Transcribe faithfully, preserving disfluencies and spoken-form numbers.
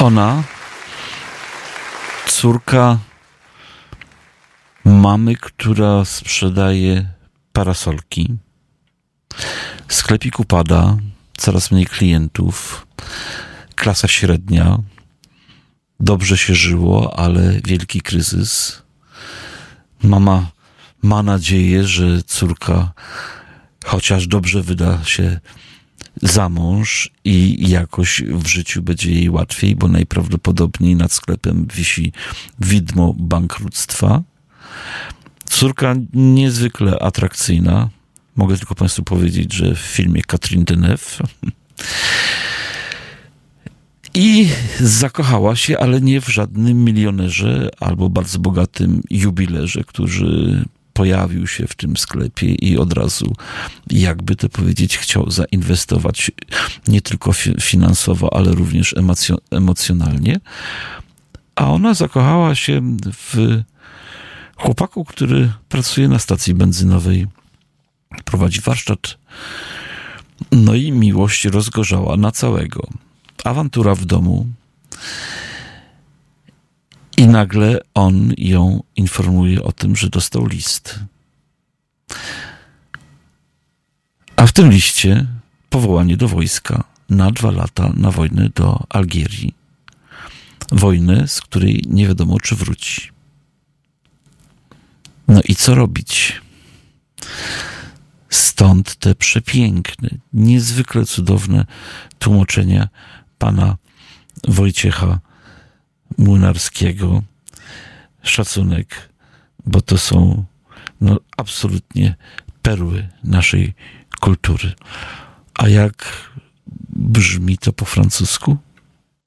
Ona, córka mamy, która sprzedaje parasolki. Sklepik upada, coraz mniej klientów, klasa średnia. Dobrze się żyło, ale wielki kryzys. Mama ma nadzieję, że córka chociaż dobrze wyda się za mąż i jakoś w życiu będzie jej łatwiej, bo najprawdopodobniej nad sklepem wisi widmo bankructwa. Córka niezwykle atrakcyjna. Mogę tylko Państwu powiedzieć, że w filmie Catherine Deneuve. I zakochała się, ale nie w żadnym milionerze albo bardzo bogatym jubilerze, który pojawił się w tym sklepie i od razu, jakby to powiedzieć, chciał zainwestować nie tylko finansowo, ale również emocjo- emocjonalnie. A ona zakochała się w chłopaku, który pracuje na stacji benzynowej, prowadzi warsztat. No i miłość rozgorzała na całego. Awantura w domu. I nagle on ją informuje o tym, że dostał list. A w tym liście powołanie do wojska na dwa lata na wojnę do Algierii. Wojnę, z której nie wiadomo, czy wróci. No i co robić? Stąd te przepiękne, niezwykle cudowne tłumaczenia pana Wojciecha Młynarskiego. Szacunek, bo to są no, absolutnie perły naszej kultury. A jak brzmi to po francusku?